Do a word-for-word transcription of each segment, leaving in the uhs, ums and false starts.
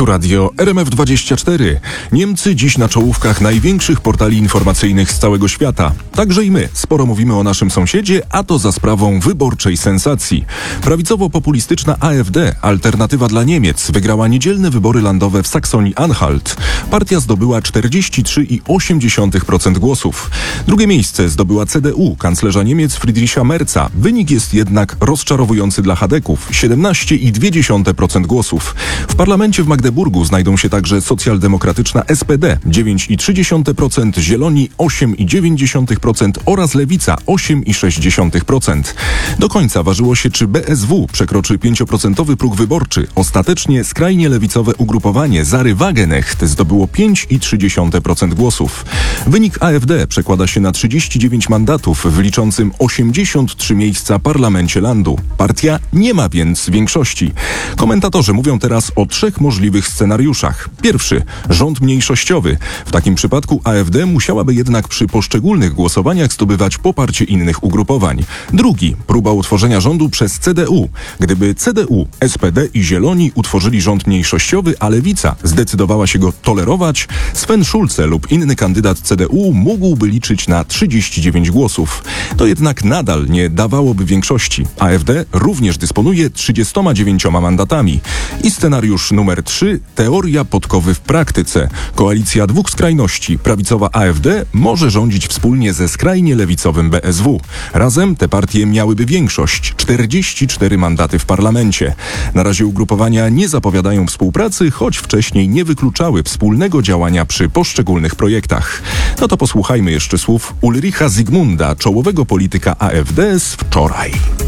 Tu radio R M F dwadzieścia cztery. Niemcy dziś na czołówkach największych portali informacyjnych z całego świata. Także i my sporo mówimy o naszym sąsiedzie, a to za sprawą wyborczej sensacji. Prawicowo-populistyczna A F D, Alternatywa dla Niemiec, wygrała niedzielne wybory landowe w Saksonii-Anhalt. Partia zdobyła czterdzieści trzy przecinek osiem procent głosów. Drugie miejsce zdobyła C D U, kanclerza Niemiec Friedricha Merza. Wynik jest jednak rozczarowujący dla chadeków, siedemnaście przecinek dwa procent głosów. W parlamencie w Magdeburgu znajdą się także socjaldemokratyczna S P D dziewięć przecinek trzy procent, Zieloni osiem przecinek dziewięć procent oraz Lewica osiem przecinek sześć procent. Do końca ważyło się, czy B S W przekroczy pięcioprocentowy próg wyborczy. Ostatecznie skrajnie lewicowe ugrupowanie Zary Wagenecht zdobyło pięć przecinek trzy procent głosów. Wynik A F D przekłada się na trzydzieści dziewięć mandatów w liczącym osiemdziesiąt trzy miejsca parlamencie landu. Partia nie ma więc większości. Komentatorzy mówią teraz o trzech możliwych scenariuszach. Pierwszy, rząd mniejszościowy. W takim przypadku A F D musiałaby jednak przy poszczególnych głosowaniach zdobywać poparcie innych ugrupowań. Drugi, próba utworzenia rządu przez C D U. Gdyby C D U, S P D i Zieloni utworzyli rząd mniejszościowy, a Lewica zdecydowała się go tolerować, Sven Schulze lub inny kandydat C D U mógłby liczyć na trzydzieści dziewięć głosów. To jednak nadal nie dawałoby większości. A F D również dysponuje trzydziestoma dziewięcioma mandatami. I scenariusz numer trzy, teoria podkowy w praktyce. Koalicja dwóch skrajności, prawicowa A F D, może rządzić wspólnie ze skrajnie lewicowym B S W. Razem te partie miałyby większość, czterdzieści cztery mandaty w parlamencie. Na razie ugrupowania nie zapowiadają współpracy, choć wcześniej nie wykluczały wspólnego działania przy poszczególnych projektach. No to posłuchajmy jeszcze słów Ulricha Zygmunda, czołowego polityka A F D z wczoraj.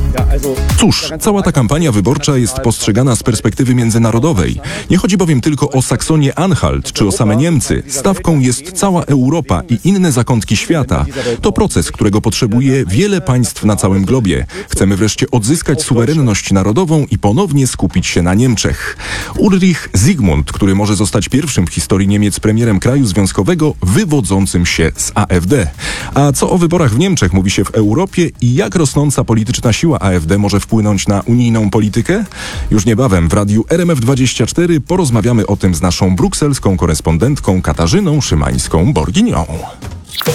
Cóż, cała ta kampania wyborcza jest postrzegana z perspektywy międzynarodowej. Nie chodzi bowiem tylko o Saksonię-Anhalt czy o same Niemcy. Stawką jest cała Europa i inne zakątki świata. To proces, którego potrzebuje wiele państw na całym globie. Chcemy wreszcie odzyskać suwerenność narodową i ponownie skupić się na Niemczech. Ulrich Zygmunt, który może zostać pierwszym w historii Niemiec premierem kraju związkowego wywodzącym się z A F D. A co o wyborach w Niemczech mówi się w Europie i jak rosnąca polityczna siła A F D może wpłynąć na unijną politykę? Już niebawem w radiu R M F dwadzieścia cztery porozmawiamy o tym z naszą brukselską korespondentką Katarzyną Szymańską-Borginią.